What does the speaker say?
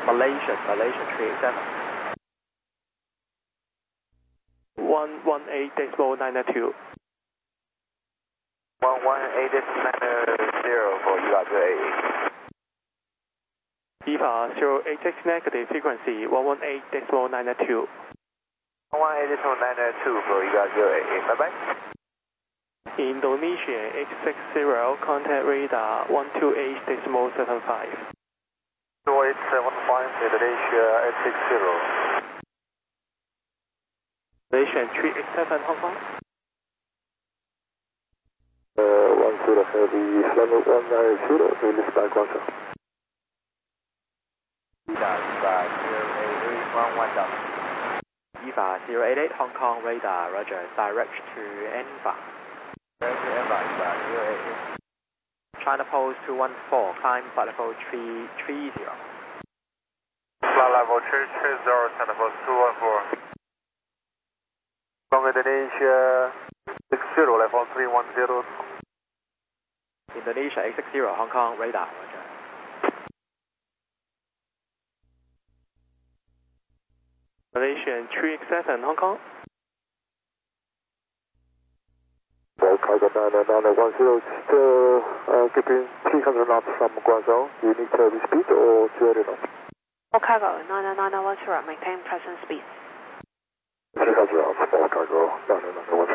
Malaysian 387. 118.992. 118.90 for you got 08. EVA 086 negative frequency 118.992. 118.992 for you got 08. Bye bye. Indonesia 860 contact radar 128.75. 2875 Indonesia 860. Malaysian 387 Hong Kong. 10 heavy Islamic 190, release by Guangzhou. EVA 088 Hong Kong radar, roger, direct to ENVA. Direct to ENVA, EVA 088. China Post 214, climb flight level 330. Flight level 330, China Post 214. From Indonesia 60, level 310. Indonesia 860 Hong Kong radar, roger. Malaysian 387 Hong Kong. Cargo 910, still keeping 300 knots from Guangzhou. You need turbine speed or 200 knots? Cargo 910, maintain present speed. 300 knots, small cargo 910.